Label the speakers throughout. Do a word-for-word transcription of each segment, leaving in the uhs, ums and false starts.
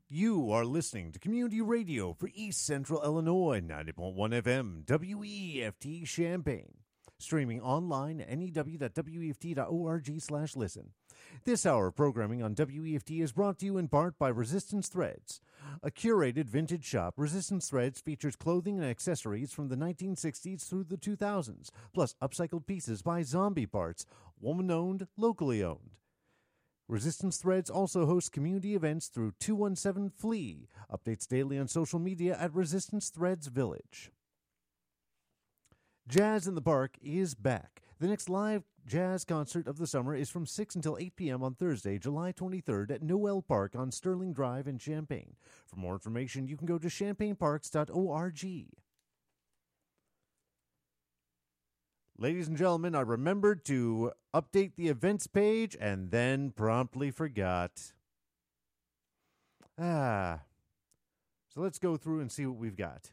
Speaker 1: You are listening to Community Radio for East Central Illinois, ninety point one F M, W E F T Champaign. Streaming online at N E W dot W E F T dot org slash listen. This hour of programming on W E F T is brought to you in part by Resistance Threads. A curated vintage shop, Resistance Threads features clothing and accessories from the nineteen sixties through the two thousands, plus upcycled pieces by Zombie Parts, woman-owned, locally owned. Resistance Threads also hosts community events through two one seven F L E A, updates daily on social media at Resistance Threads Village. Jazz in the Park is back. The next live jazz concert of the summer is from six until eight p.m. on Thursday, July twenty-third at Noel Park on Sterling Drive in Champaign. For more information, you can go to champaign parks dot org. Ladies and gentlemen, I remembered to update the events page and then promptly forgot. Ah. So let's go through and see what we've got.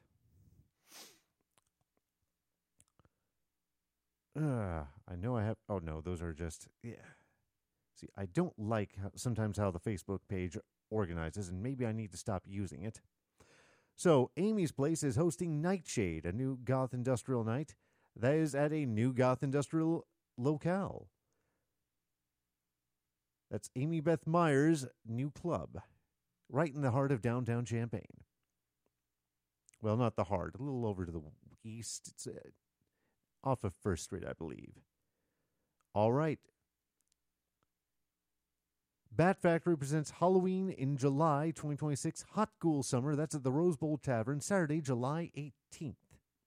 Speaker 1: Uh, I know I have... Oh, no, those are just... Yeah. See, I don't like how, sometimes how the Facebook page organizes, and maybe I need to stop using it. So, Amy's Place is hosting Nightshade, a new goth industrial night. That is at a new goth industrial locale. That's Amy Beth Meyer's new club, right in the heart of downtown Champaign. Well, not the heart, a little over to the east. It's uh, off of First Street, I believe. All right. Bat Factory presents Halloween in July twenty twenty-six, Hot Ghoul Summer. That's at the Rose Bowl Tavern, Saturday, July eighteenth.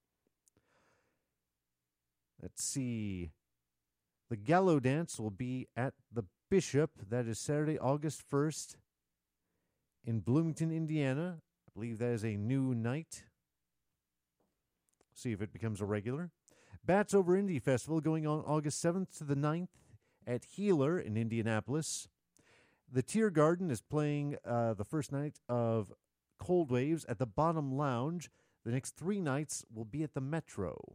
Speaker 1: Let's see. The Gallow Dance will be at the Bishop. That is Saturday, August first in Bloomington, Indiana. I believe that is a new night. See if it becomes a regular. Bats Over Indie Festival going on August seventh to the ninth at Healer in Indianapolis. The Tear Garden is playing uh, the first night of Cold Waves at the Bottom Lounge. The next three nights will be at the Metro.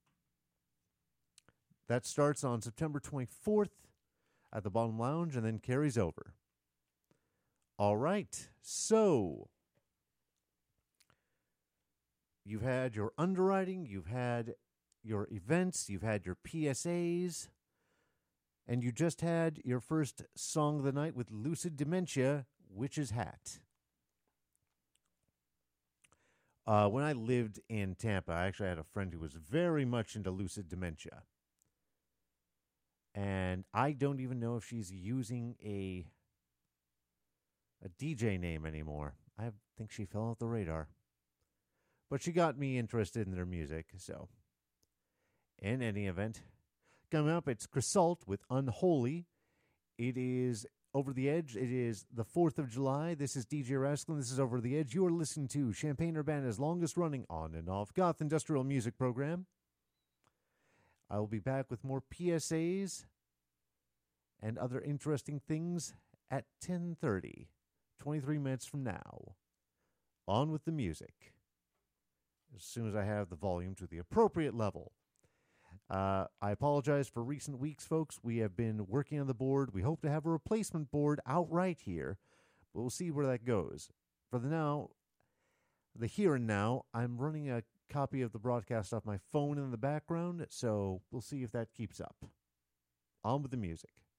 Speaker 1: That starts on September twenty-fourth at the Bottom Lounge and then carries over. All right. So, you've had your underwriting, you've had your events, you've had your P S As, and you just had your first song of the night with Lucid Dementia, Witch's Hat. Uh, when I lived in Tampa, I actually had a friend who was very much into Lucid Dementia. And I don't even know if she's using a a D J name anymore. I think she fell off the radar. But she got me interested in their music, so. In any event, coming up, it's Cresalt with Unholy. It is Over the Edge. It is the fourth of July. This is D J Rascal. This is Over the Edge. You are listening to Champaign-Urbana's longest running on and off goth industrial music program. I will be back with more P S As and other interesting things at ten thirty, twenty-three minutes from now. On with the music. As soon as I have the volume to the appropriate level. Uh, I apologize for recent weeks, folks. We have been working on the board. We hope to have a replacement board outright here, but we'll see where that goes. For the now, the here and now, I'm running a copy of the broadcast off my phone in the background, so we'll see if that keeps up. On with the music.